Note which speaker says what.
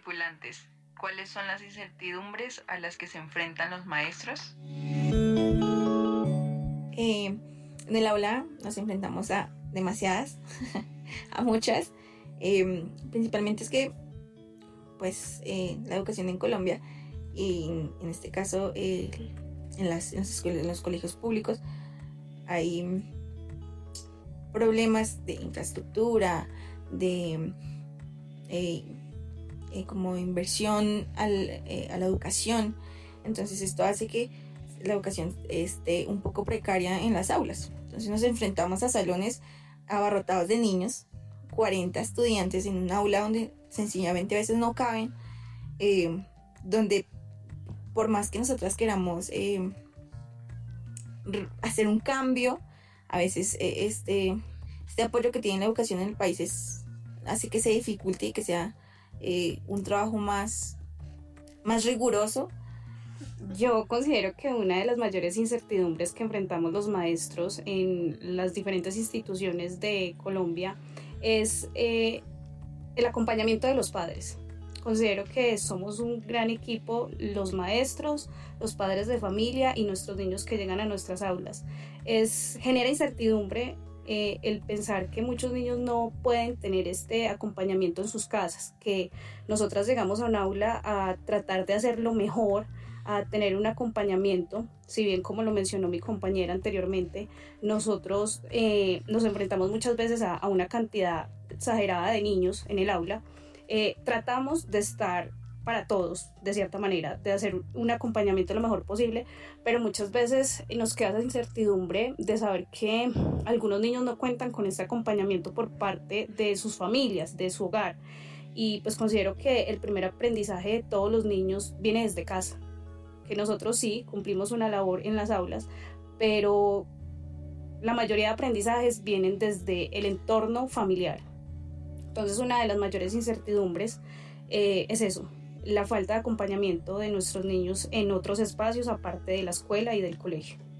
Speaker 1: tripulantes, ¿cuáles son las incertidumbres a las que se enfrentan los maestros?
Speaker 2: En el aula nos enfrentamos a demasiadas, a muchas. Principalmente es que la educación en Colombia, y en este caso en los colegios públicos, hay problemas de infraestructura, de como inversión a la educación. Entonces esto hace que la educación esté un poco precaria en las aulas. Entonces nos enfrentamos a salones abarrotados de niños, 40 estudiantes en un aula donde sencillamente a veces no caben, donde por más que nosotras queramos hacer un cambio, a veces este apoyo que tiene la educación en el país hace que se dificulte y que sea un trabajo más riguroso.
Speaker 3: Yo considero que una de las mayores incertidumbres que enfrentamos los maestros en las diferentes instituciones de Colombia es el acompañamiento de los padres. Considero que somos un gran equipo, los maestros, los padres de familia y nuestros niños que llegan a nuestras aulas. Genera incertidumbre el pensar que muchos niños no pueden tener este acompañamiento en sus casas, que nosotras llegamos a un aula a tratar de hacerlo mejor, a tener un acompañamiento. Si bien, como lo mencionó mi compañera anteriormente, nosotros nos enfrentamos muchas veces a una cantidad exagerada de niños en el aula. Tratamos de estar para todos, de cierta manera, de hacer un acompañamiento lo mejor posible, pero muchas veces nos queda esa incertidumbre de saber que algunos niños no cuentan con este acompañamiento por parte de sus familias, de su hogar. Y pues considero que el primer aprendizaje de todos los niños viene desde casa, que nosotros sí cumplimos una labor en las aulas, pero la mayoría de aprendizajes vienen desde el entorno familiar. Entonces una de las mayores incertidumbres es eso, la falta de acompañamiento de nuestros niños en otros espacios aparte de la escuela y del colegio.